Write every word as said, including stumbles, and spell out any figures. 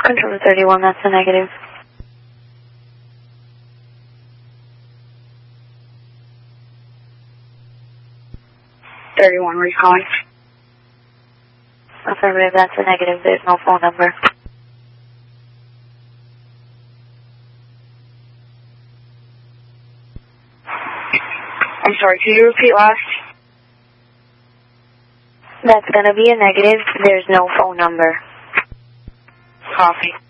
Control thirty-one, that's a negative. thirty-one, where are you calling? Affirmative, that's a negative. There's no phone number. I'm sorry, can you repeat last? That's going to be a negative. There's no phone number. Copy.